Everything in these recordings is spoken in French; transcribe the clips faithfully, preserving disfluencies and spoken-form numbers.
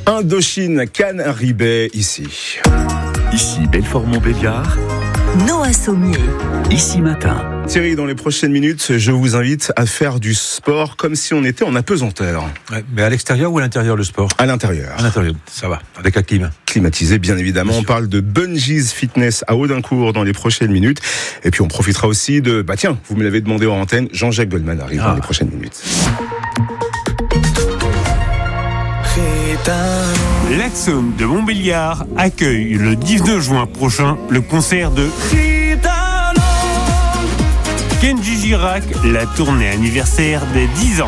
Indochine, Canary Bay, ici. Ici Belfort-Montbéliard. Noah Sommier. Ici Matin. Thierry, dans les prochaines minutes, je vous invite à faire du sport comme si on était en apesanteur. Ouais, mais à l'extérieur ou à l'intérieur le sport ? À l'intérieur. À l'intérieur, ça va, avec la clim. Climatisé, bien évidemment. Bien on parle de Bungees Fitness à Audincourt dans les prochaines minutes. Et puis on profitera aussi de... Bah tiens, vous me l'avez demandé en antenne, Jean-Jacques Goldman arrive ah. dans les prochaines minutes. L'Axone de Montbéliard accueille le dix-neuf juin prochain le concert de Kenji Girac, la tournée anniversaire des dix ans.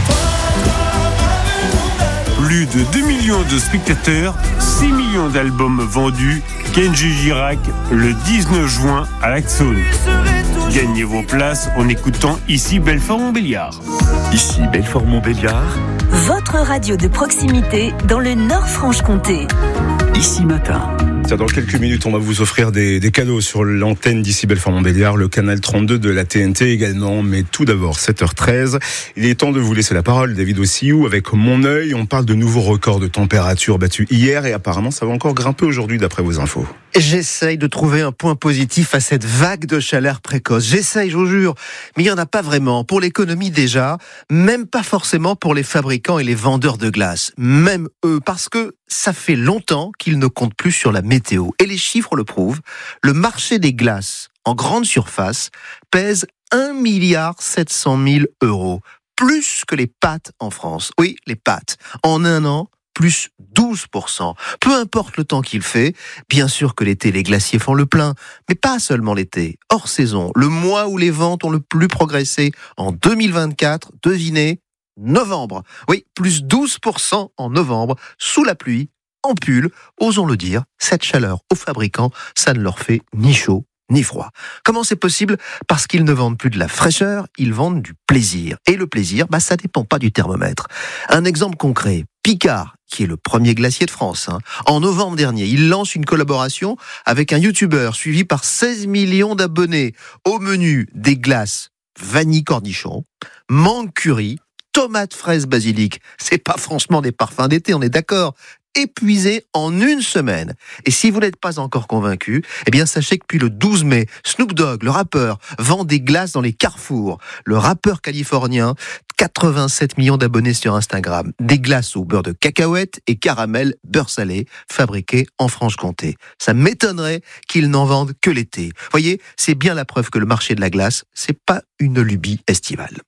Plus de deux millions de spectateurs, six millions d'albums vendus. Kenji Girac, le dix-neuf juin à l'Axone. Gagnez vos places en écoutant ici Belfort-Montbéliard. Ici Belfort-Montbéliard. Votre radio de proximité dans le Nord-Franche-Comté. Ici Matin. Dans quelques minutes, on va vous offrir des, des cadeaux sur l'antenne d'ici Belfort-Montbéliard, le canal trente-deux de la T N T également. Mais tout d'abord, sept heures treize, il est temps de vous laisser la parole, David Ossiou, avec Mon œil. On parle de nouveaux records de température battus hier et apparemment ça va encore grimper aujourd'hui d'après vos infos. J'essaye de trouver un point positif à cette vague de chaleur précoce. J'essaye, je vous jure. Mais il n'y en a pas vraiment. Pour l'économie déjà, même pas forcément pour les fabricants et les vendeurs de glace. Même eux, parce que ça fait longtemps qu'ils ne comptent plus sur la météo. Et les chiffres le prouvent. Le marché des glaces en grande surface pèse un milliard sept cent mille euros. Plus que les pâtes en France. Oui, les pâtes. En un an, plus douze pour cent. Peu importe le temps qu'il fait, bien sûr que l'été, les glaciers font le plein, mais pas seulement l'été. Hors saison, le mois où les ventes ont le plus progressé en deux mille vingt-quatre, devinez, novembre. Oui, plus douze pour cent en novembre, sous la pluie, en pull. Osons le dire, cette chaleur aux fabricants, ça ne leur fait ni chaud ni froid. Comment c'est possible ? Parce qu'ils ne vendent plus de la fraîcheur, ils vendent du plaisir. Et le plaisir, bah, ça dépend pas du thermomètre. Un exemple concret, Picard, qui est le premier glacier de France, hein. En novembre dernier, il lance une collaboration avec un youtubeur suivi par seize millions d'abonnés. Au menu, des glaces vanille cornichon, mangue curry, tomates fraises basilic. C'est pas franchement des parfums d'été, on est d'accord. Épuisé en une semaine. Et si vous n'êtes pas encore convaincu, eh bien sachez que depuis le douze mai, Snoop Dogg, le rappeur, vend des glaces dans les carrefours. Le rappeur californien, quatre-vingt-sept millions d'abonnés sur Instagram. Des glaces au beurre de cacahuète et caramel beurre salé, fabriquées en Franche-Comté. Ça m'étonnerait qu'ils n'en vendent que l'été. Voyez, c'est bien la preuve que le marché de la glace, c'est pas une lubie estivale.